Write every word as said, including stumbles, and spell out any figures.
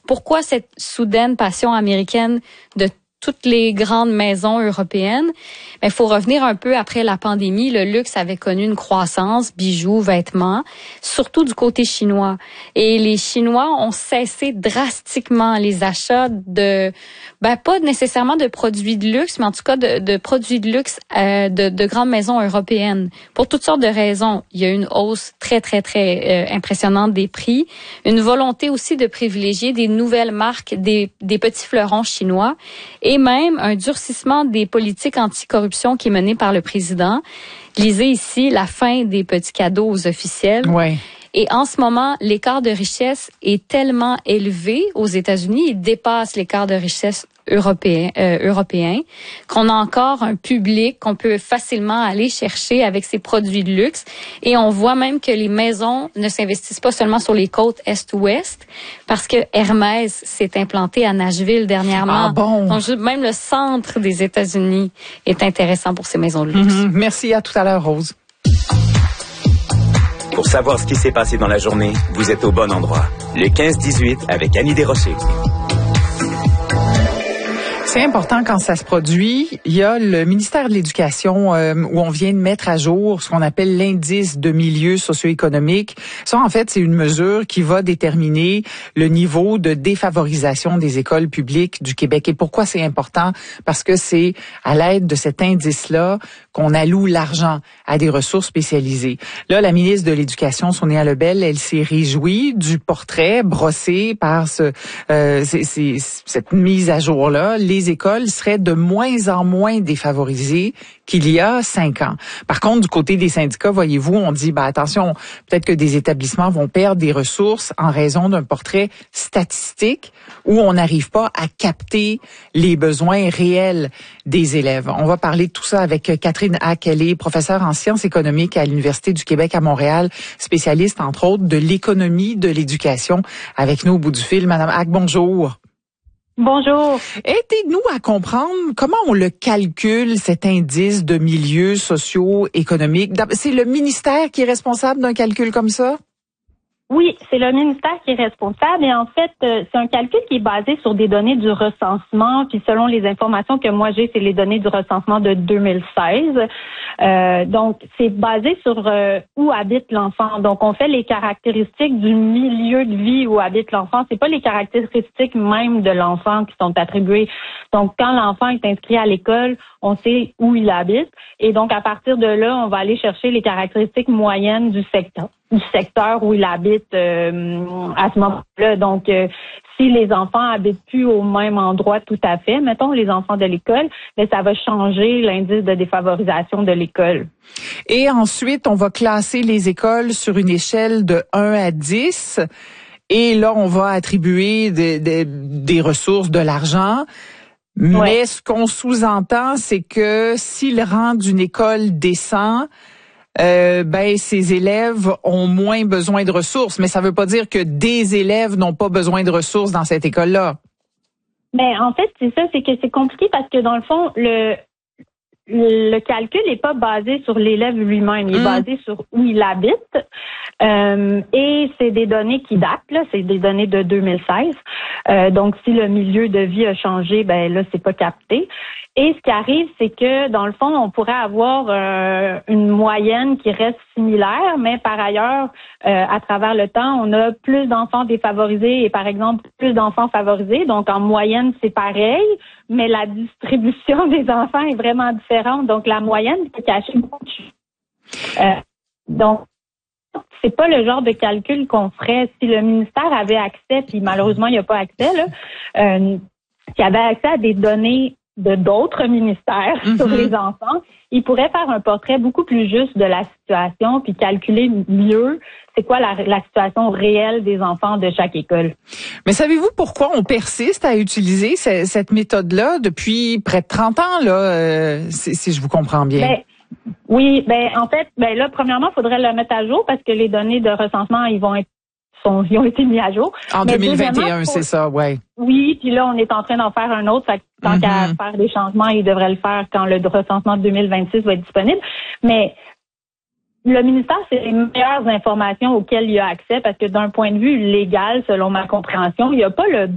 pourquoi cette soudaine passion américaine de toutes les grandes maisons européennes? Il faut revenir un peu après la pandémie. Le luxe avait connu une croissance, bijoux, vêtements, surtout du côté chinois. Et les Chinois ont cessé drastiquement les achats de, ben pas nécessairement de produits de luxe, mais en tout cas de, de produits de luxe euh, de, de grandes maisons européennes. Pour toutes sortes de raisons. Il y a une hausse très, très, très euh, impressionnante des prix. Une volonté aussi de privilégier des nouvelles marques, des, des petits fleurons chinois. Et même un durcissement des politiques anticorruption qui est mené par le président. Lisez ici la fin des petits cadeaux aux officiels. Ouais. Et en ce moment, l'écart de richesse est tellement élevé aux États-Unis, il dépasse l'écart de richesse européen, euh, européen, qu'on a encore un public qu'on peut facilement aller chercher avec ces produits de luxe. Et on voit même que les maisons ne s'investissent pas seulement sur les côtes est-ouest, parce que Hermès s'est implanté à Nashville dernièrement. Ah bon? Donc, même le centre des États-Unis est intéressant pour ces maisons de luxe. Mm-hmm. Merci, à tout à l'heure, Rose. Pour savoir ce qui s'est passé dans la journée, vous êtes au bon endroit. Le quinze dix-huit avec Annie Desrochers. C'est important quand ça se produit. Il y a le ministère de l'Éducation euh, où on vient de mettre à jour ce qu'on appelle l'indice de milieu socio-économique. Ça, en fait, c'est une mesure qui va déterminer le niveau de défavorisation des écoles publiques du Québec. Et pourquoi c'est important? Parce que c'est à l'aide de cet indice-là qu'on alloue l'argent à des ressources spécialisées. Là, la ministre de l'Éducation, Sonia Lebel, elle s'est réjouie du portrait brossé par ce, euh, c'est, c'est, cette mise à jour-là. Les Les écoles seraient de moins en moins défavorisées qu'il y a cinq ans. Par contre, du côté des syndicats, voyez-vous, on dit, bah attention, peut-être que des établissements vont perdre des ressources en raison d'un portrait statistique où on n'arrive pas à capter les besoins réels des élèves. On va parler de tout ça avec Catherine Hack. Elle est professeure en sciences économiques à l'Université du Québec à Montréal, spécialiste, entre autres, de l'économie de l'éducation. Avec nous au bout du fil, Madame Hack, bonjour. Bonjour. Aidez-nous à comprendre comment on le calcule, cet indice de milieu socio-économique. C'est le ministère qui est responsable d'un calcul comme ça? Oui, c'est le ministère qui est responsable et en fait, euh, c'est un calcul qui est basé sur des données du recensement. Puis selon les informations que moi j'ai, c'est les données du recensement de deux mille seize. Euh, donc, c'est basé sur euh, où habite l'enfant. Donc, on fait les caractéristiques du milieu de vie où habite l'enfant. C'est pas les caractéristiques même de l'enfant qui sont attribuées. Donc, quand l'enfant est inscrit à l'école, on sait où il habite. Et donc, à partir de là, on va aller chercher les caractéristiques moyennes du secteur. du secteur où il habite euh, à ce moment-là. Donc, euh, si les enfants habitent plus au même endroit tout à fait, mettons les enfants de l'école, mais ça va changer l'indice de défavorisation de l'école. Et ensuite, on va classer les écoles sur une échelle de un à dix. Et là, on va attribuer des, des, des ressources, de l'argent. Mais ouais. Ce qu'on sous-entend, c'est que si le rang d'une école descend, Euh, ben ces élèves ont moins besoin de ressources, mais ça veut pas dire que des élèves n'ont pas besoin de ressources dans cette école-là. Mais en fait, c'est ça, c'est que c'est compliqué parce que dans le fond, le le calcul n'est pas basé sur l'élève lui-même, il est mmh. basé sur où il habite. Euh, et c'est des données qui datent, là, c'est des données de deux mille seize. Euh, donc, si le milieu de vie a changé, ben là, c'est pas capté. Et ce qui arrive, c'est que, dans le fond, on pourrait avoir euh, une moyenne qui reste similaire, mais par ailleurs, euh, à travers le temps, on a plus d'enfants défavorisés et, par exemple, plus d'enfants favorisés. Donc, en moyenne, c'est pareil, mais la distribution des enfants est vraiment différente. Donc, la moyenne peut cacher beaucoup de choses. Euh, donc, c'est pas le genre de calcul qu'on ferait si le ministère avait accès, puis malheureusement, il n'y a pas accès, là, euh, s'il avait accès à des données de d'autres ministères mm-hmm. sur les enfants, il pourrait faire un portrait beaucoup plus juste de la situation puis calculer mieux c'est quoi la, la situation réelle des enfants de chaque école. Mais savez-vous pourquoi on persiste à utiliser ce, cette méthode-là depuis près de trente ans, là, euh, si, si je vous comprends bien? Ben, oui, ben en fait, ben là, premièrement, il faudrait le mettre à jour parce que les données de recensement, ils vont être Sont, ils ont été mis à jour. En mais deux mille vingt et un, pour... c'est ça, ouais. Oui, puis là, on est en train d'en faire un autre. Fait que tant mm-hmm. qu'à faire des changements, il devrait le faire quand le recensement de deux mille vingt-six va être disponible. Mais le ministère, c'est les meilleures informations auxquelles il a accès parce que d'un point de vue légal, selon ma compréhension, il n'y a pas le